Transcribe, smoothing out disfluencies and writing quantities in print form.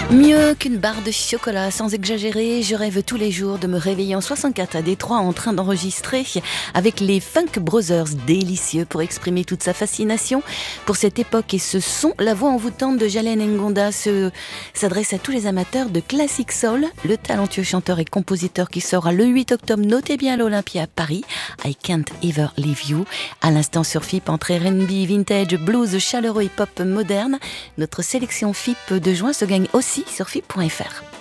Mieux qu'une barre de chocolat, sans exagérer, je rêve tous les jours de me réveiller en 64 à Détroit en train d'enregistrer avec les Funk Brothers, délicieux pour exprimer toute sa fascination pour cette époque et ce son. La voix envoûtante de Jalen Ngonda s'adresse à tous les amateurs de classic soul. Le talentueux chanteur et compositeur qui sera le 8 octobre, notez bien à l'Olympia à Paris, I Can't Ever Leave You. À l'instant sur FIP, entre R&B, vintage, blues, chaleureux et pop moderne, notre sélection FIP de juin se gagne aussi sur FIP.fr.